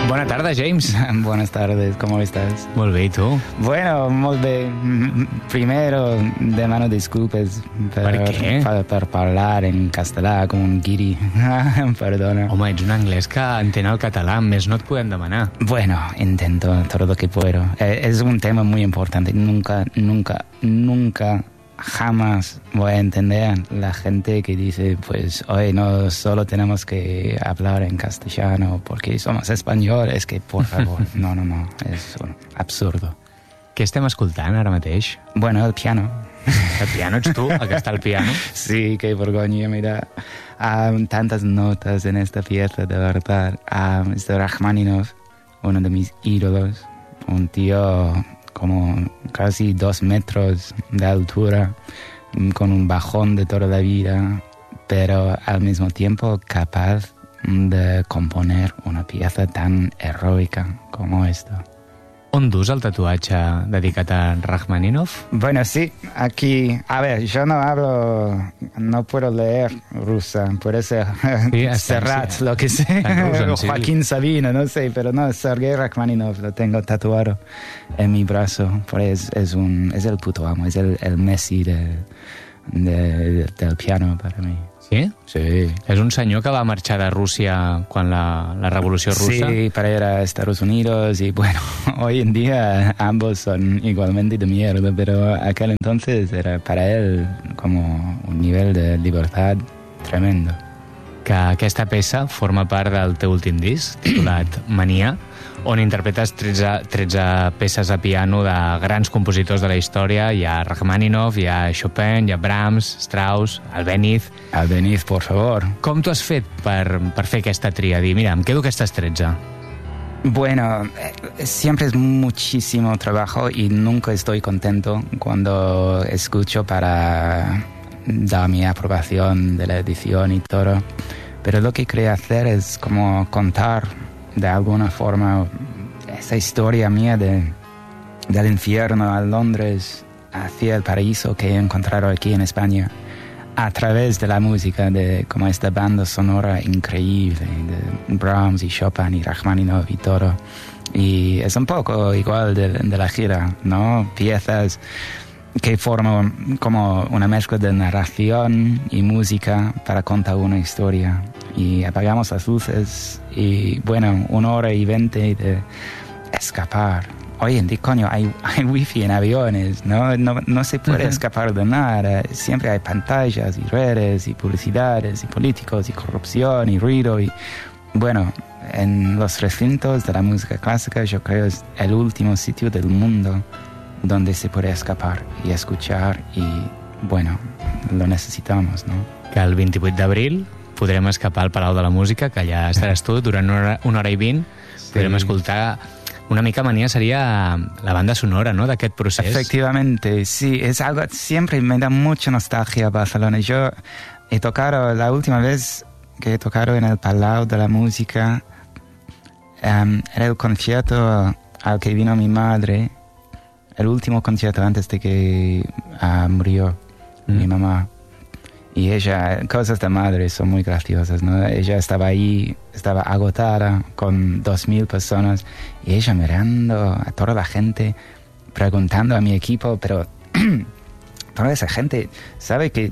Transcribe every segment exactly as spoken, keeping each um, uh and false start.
Bona tarda, James. Buenas tardes, ¿cómo estás? Molt bé, i tu? Bueno, molt bé. Primero, demano disculpes per, Per què? per, per parlar en castellà com un guiri. Perdona. Home, ets un anglès que entén el català, més no et podem demanar. Bueno, intento todo lo que puedo. Eh, es un tema muy importante. Nunca, nunca, nunca... jamás voy a entender la gente que dice, pues, hoy no solo tenemos que hablar en castellano porque somos españoles, que por favor, no, no, no, es un absurdo. Què estem escoltant ara mateix? Bueno, el piano. El piano ets tu, el que està al piano? Sí, qué vergüenza, mira, um, tantas notas en esta pieza, de verdad. Um, es de Rachmaninoff, uno de mis ídolos, un tío... como casi dos metros de altura, con un bajón de toda la vida, pero al mismo tiempo capaz de componer una pieza tan heroica como esta. On dus el tatuatge dedicat a Rachmaninoff? Bueno, sí, aquí, a ver, yo no hablo, no puedo leer rusa, puede ser sí, Serrat, sí. lo que sea, Rusa, o sí. Joaquín Sabina, no sé, pero no, Sergei Rachmaninoff, lo tengo tatuado en mi brazo, pues es, un, es el puto amo, es el, el Messi de, de, del piano para mí. Sí? Sí. És un senyor que va marxar de Rússia quan la, la revolució russa? Sí, para ir a Estados Unidos y bueno, hoy en día ambos son igualmente de mierda, pero aquel entonces era para él como un nivel de libertad tremendo. Que aquesta peça forma part del teu últim disc, titulat Mania, on interpretes tretze, tretze peces a piano de grans compositors de la història. Hi ha Rachmaninoff, hi ha Chopin, hi ha Brahms, Strauss, Albéniz... Albéniz, por favor. Com t'ho has fet per, per fer aquesta tria? Dir, mira, em quedo aquestes tretze. Bueno, siempre es muchísimo trabajo y nunca estoy contento cuando escucho para dar mi aprobación de la edición y todo. Pero lo que quería hacer es como contar de alguna forma esa historia mía de, del infierno a Londres hacia el paraíso que he encontrado aquí en España a través de la música, de como esta banda sonora increíble de Brahms y Chopin y Rachmaninoff y todo. Y es un poco igual de, de la gira, ¿no? Piezas que forman como una mezcla de narración y música para contar una historia. Y apagamos las luces y, bueno, una hora y veinte de escapar. Oye, en día, coño, hay, hay wifi en aviones, ¿no? No, no se puede uh-huh. escapar de nada. Siempre hay pantallas y redes y publicidades y políticos y corrupción y ruido. Y, bueno, en los recintos de la música clásica yo creo es el último sitio del mundo donde se puede escapar y escuchar y, bueno, lo necesitamos, ¿no? Que el vint-i-vuit d'abril podrem escapar al Palau de la Música, que ja estaràs tu durant una hora, una hora i vint. Sí. Podrem escoltar una mica Mania, seria la banda sonora, ¿no?, d'aquest procés. Efectivamente, sí, es algo, siempre me da mucha nostalgia Barcelona. Yo he tocado, la última vez que he tocado en el Palau de la Música, um, era el concierto al que vino mi madre, el último concierto antes de que uh, murió mm. mi mamá. Y ella, cosas de madre son muy graciosas, ¿no? Ella estaba ahí, estaba agotada con dos mil personas y ella mirando a toda la gente, preguntando a mi equipo, pero toda esa gente sabe que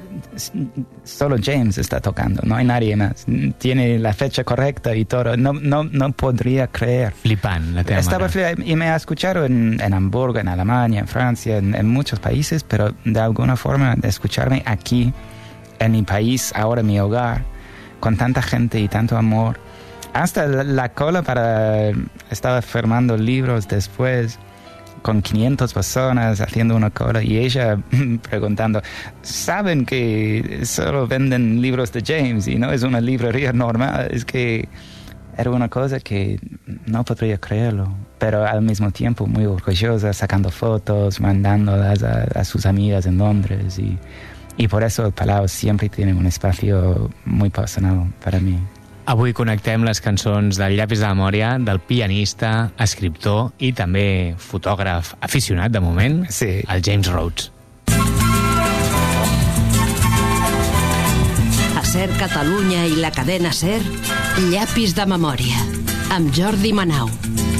solo James está tocando, no hay nadie más. Tiene la fecha correcta y todo. No, no, no podría creer. Flipant, la teva Estaba mare. flip- y me ha escuchado en, en Hamburgo, en Alemania, en Francia, en, en muchos países, pero de alguna forma de escucharme aquí, en mi país, ahora mi hogar, con tanta gente y tanto amor. Hasta la, la cola para... Estaba firmando libros después, con quinientas personas haciendo una cola y ella preguntando, ¿saben que solo venden libros de James y no es una librería normal? Es que era una cosa que no podría creerlo, pero al mismo tiempo muy orgullosa, sacando fotos, mandándolas a, a sus amigas en Londres y, y por eso el Palau siempre tiene un espacio muy personal para mí. Avui connectem les cançons del Llapis de la Memòria, del pianista, escriptor i també fotògraf aficionat, de moment, sí. el James Rhodes. A SER Catalunya i la cadena SER, Llapis de Memòria. amb Jordi Manau.